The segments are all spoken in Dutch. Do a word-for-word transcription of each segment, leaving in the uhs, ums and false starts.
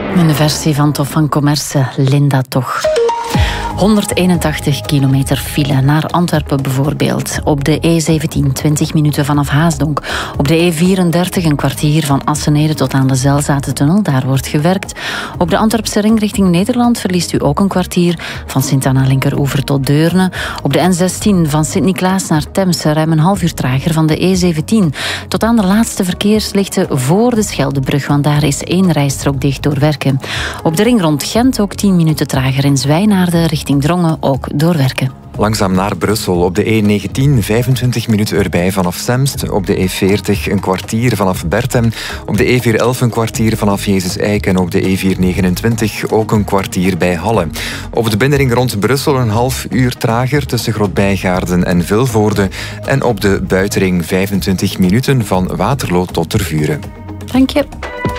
In de versie van Tof van Commerce, Linda toch. honderdeenentachtig kilometer file naar Antwerpen bijvoorbeeld. Op de E zeventien twintig minuten vanaf Haasdonk. Op de E vierendertig een kwartier van Assenede tot aan de Zelzatentunnel. Daar wordt gewerkt. Op de Antwerpse ring richting Nederland verliest u ook een kwartier. Van Sint-Anna-Linkeroever tot Deurne. Op de N zestien van Sint-Niklaas naar Temse ruim een half uur trager van de E zeventien. Tot aan de laatste verkeerslichten voor de Scheldebrug. Want daar is één rijstrook dicht door werken. Op de ring rond Gent ook tien minuten trager in Zwijnaarden richting Drongen ook doorwerken. Langzaam naar Brussel. Op de E negentien vijfentwintig minuten erbij vanaf Semst. Op de E veertig een kwartier vanaf Bertem. Op de E vierhonderdelf een kwartier vanaf Jezus Eik. En op de E vierhonderdnegenentwintig ook een kwartier bij Halle. Op de binnenring rond Brussel een half uur trager tussen Grootbijgaarden en Vilvoorde. En op de buitenring vijfentwintig minuten van Waterloo tot Tervuren. Dank je.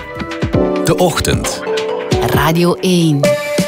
De Ochtend. Radio één.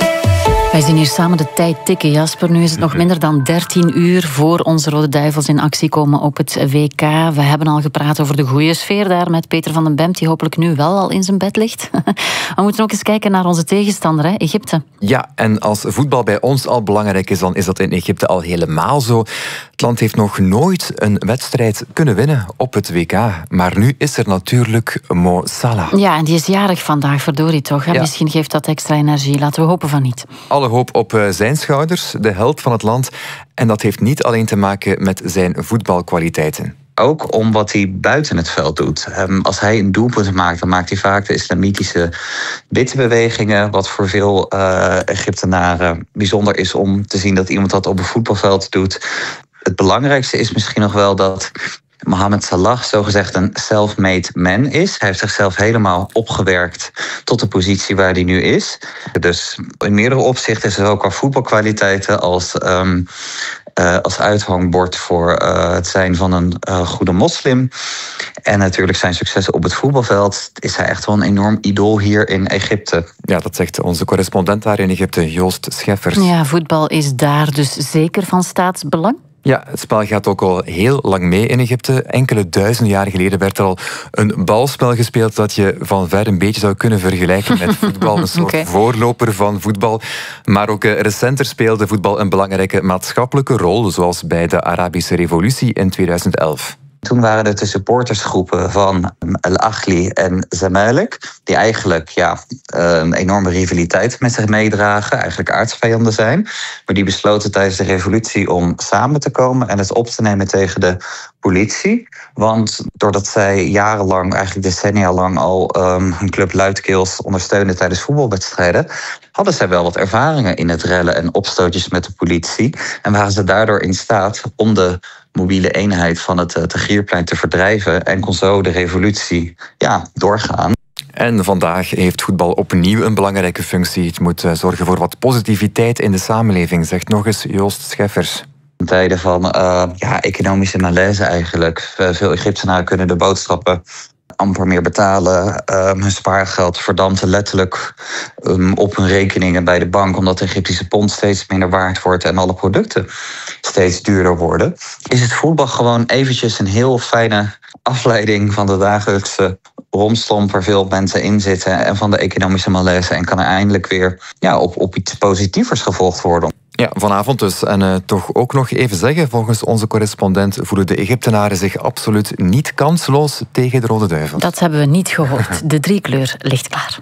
Wij zien hier samen de tijd tikken, Jasper. Nu is het nog minder dan dertien uur voor onze Rode Duivels in actie komen op het W K. We hebben al gepraat over de goede sfeer daar met Peter van den Bemt, die hopelijk nu wel al in zijn bed ligt. We moeten ook eens kijken naar onze tegenstander, hè? Egypte. Ja, en als voetbal bij ons al belangrijk is, dan is dat in Egypte al helemaal zo. Het land heeft nog nooit een wedstrijd kunnen winnen op het W K. Maar nu is er natuurlijk Mo Salah. Ja, en die is jarig vandaag, verdorie toch. Hè? Ja. Misschien geeft dat extra energie. Laten we hopen van niet. Alle hoop op zijn schouders, de held van het land. En dat heeft niet alleen te maken met zijn voetbalkwaliteiten. Ook om wat hij buiten het veld doet. Um, als hij een doelpunt maakt, dan maakt hij vaak de islamitische witbewegingen. Wat voor veel uh, Egyptenaren bijzonder is om te zien dat iemand dat op een voetbalveld doet. Het belangrijkste is misschien nog wel dat Mohamed Salah zogezegd een self-made man is. Hij heeft zichzelf helemaal opgewerkt tot de positie waar hij nu is. Dus in meerdere opzichten is er ook qua voetbalkwaliteiten als, um, uh, als uithangbord voor uh, het zijn van een uh, goede moslim. En natuurlijk zijn successen op het voetbalveld is hij echt wel een enorm idool hier in Egypte. Ja, dat zegt onze correspondent daar in Egypte, Joost Scheffers. Ja, voetbal is daar dus zeker van staatsbelang? Ja, het spel gaat ook al heel lang mee in Egypte. Enkele duizend jaar geleden werd er al een balspel gespeeld dat je van ver een beetje zou kunnen vergelijken met voetbal. Een soort okay. voorloper van voetbal. Maar ook uh, recenter speelde voetbal een belangrijke maatschappelijke rol, zoals bij de Arabische Revolutie in tweeduizend elf. Toen waren het de supportersgroepen van Al Ahly en Zamalek, die eigenlijk ja, een enorme rivaliteit met zich meedragen, eigenlijk aardsvijanden zijn. Maar die besloten tijdens de revolutie om samen te komen en het op te nemen tegen de politie. Want doordat zij jarenlang, eigenlijk decennia lang al um, hun club luidkeels ondersteunden tijdens voetbalwedstrijden, hadden zij wel wat ervaringen in het rellen en opstootjes met de politie. En waren ze daardoor in staat om de mobiele eenheid van het uh, Tahrirplein te verdrijven en kon zo de revolutie ja, doorgaan. En vandaag heeft voetbal opnieuw een belangrijke functie. Het moet uh, zorgen voor wat positiviteit in de samenleving, zegt nog eens Joost Scheffers. In tijden van uh, ja, economische malaise eigenlijk. Veel Egyptenaren kunnen de boodschappen amper meer betalen. Uh, hun spaargeld verdampt letterlijk um, op hun rekeningen bij de bank, omdat de Egyptische pond steeds minder waard wordt en alle producten steeds duurder worden. Is het voetbal gewoon eventjes een heel fijne afleiding van de dagelijkse romslomp waar veel mensen in zitten en van de economische malaise en kan er eindelijk weer ja, op, op iets positievers gevolgd worden. Ja, vanavond dus. En uh, toch ook nog even zeggen, volgens onze correspondent voelen de Egyptenaren zich absoluut niet kansloos tegen de Rode Duivels. Dat hebben we niet gehoord. De driekleur ligt klaar.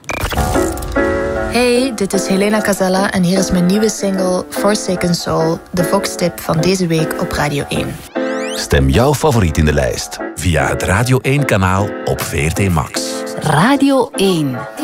Hey, dit is Helena Casella en hier is mijn nieuwe single Forsaken Soul, de Vox-tip van deze week op Radio één. Stem jouw favoriet in de lijst via het Radio één-kanaal op V R T Max. Radio één.